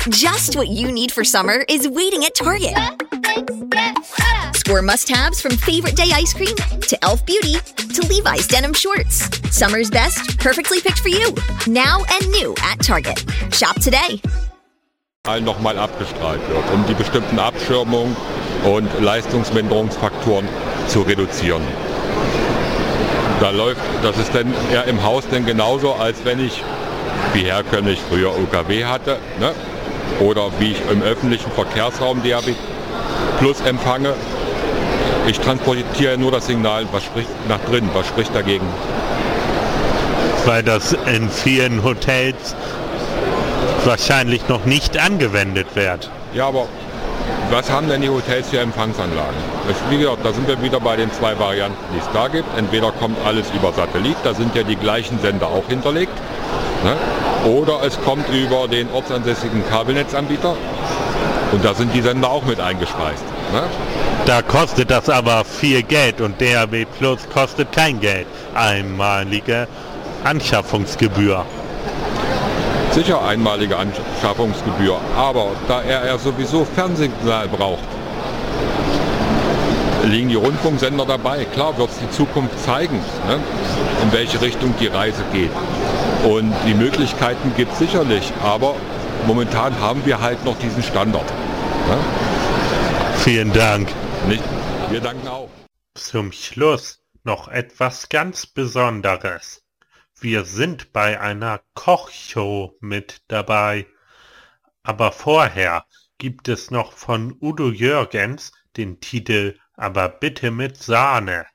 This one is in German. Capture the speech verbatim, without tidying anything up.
Just what you need for summer is waiting at Target. Score must-haves from favorite day ice cream to e l f Beauty to Levi's denim shorts. Summer's best, perfectly picked for you. Now and new at Target. Shop today. Nochmal abgestrahlt wird, um die bestimmten Abschirmung und Leistungsminderungsfaktoren zu reduzieren. Da läuft, das ist dann eher im Haus dann genauso, als wenn ich, wie herkömmlich früher O K W hatte, ne? Oder wie ich im öffentlichen Verkehrsraum D A B Plus empfange. Ich transportiere nur das Signal, was spricht nach drin, was spricht dagegen. Weil das in vielen Hotels wahrscheinlich noch nicht angewendet wird. Ja, aber was haben denn die Hotels für Empfangsanlagen? Das, wie gesagt, da sind wir wieder bei den zwei Varianten, die es da gibt. Entweder kommt alles über Satellit, da sind ja die gleichen Sender auch hinterlegt. Ne? Oder es kommt über den ortsansässigen Kabelnetzanbieter und da sind die Sender auch mit eingespeist. Ne? Da kostet das aber viel Geld und D A B Plus kostet kein Geld. Einmalige Anschaffungsgebühr. Sicher einmalige Anschaffungsgebühr, aber da er ja sowieso Fernsehsignal braucht, liegen die Rundfunksender dabei. Klar wird es die Zukunft zeigen, ne, in welche Richtung die Reise geht. Und die Möglichkeiten gibt es sicherlich, aber momentan haben wir halt noch diesen Standard. Ne? Vielen Dank. Nicht? Wir danken auch. Zum Schluss noch etwas ganz Besonderes. Wir sind bei einer Kochshow mit dabei. Aber vorher gibt es noch von Udo Jürgens den Titel Aber bitte mit Sahne.